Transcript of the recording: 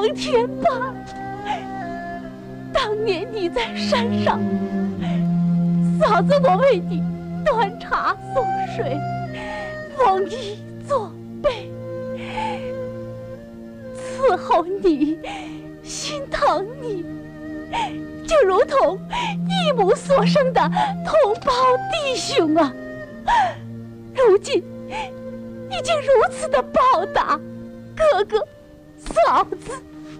苍天吧！当年你在山上，嫂子我为你端茶送水，丰衣作备，伺候你，心疼你，就如同一母所生的同胞弟兄啊！如今你竟如此的报答哥哥、嫂子。